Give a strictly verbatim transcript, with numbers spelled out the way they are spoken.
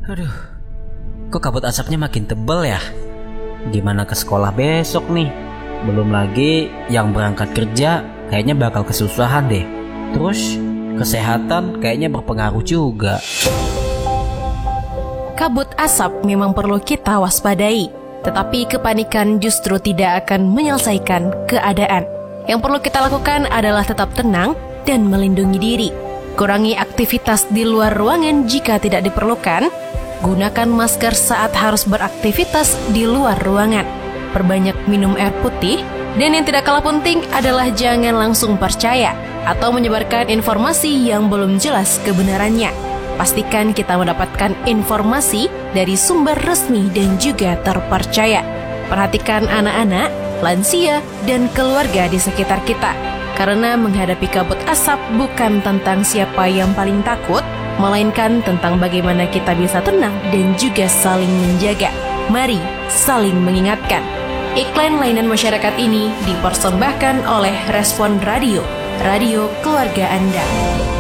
Aduh, kok kabut asapnya makin tebal ya? Gimana ke sekolah besok nih? Belum lagi yang berangkat kerja kayaknya bakal kesusahan deh. Terus kesehatan kayaknya berpengaruh juga. Kabut asap memang perlu kita waspadai, tetapi kepanikan justru tidak akan menyelesaikan keadaan. Yang perlu kita lakukan adalah tetap tenang dan melindungi diri. Kurangi aktivitas di luar ruangan jika tidak diperlukan. Gunakan masker saat harus beraktivitas di luar ruangan. Perbanyak minum air putih. Dan yang tidak kalah penting adalah jangan langsung percaya atau menyebarkan informasi yang belum jelas kebenarannya. Pastikan kita mendapatkan informasi dari sumber resmi dan juga terpercaya. Perhatikan anak-anak, lansia, dan keluarga di sekitar kita. Karena menghadapi kabut asap bukan tentang siapa yang paling takut, melainkan tentang bagaimana kita bisa tenang dan juga saling menjaga. Mari saling mengingatkan. Iklan layanan masyarakat ini dipersembahkan oleh Respon Radio, radio keluarga Anda.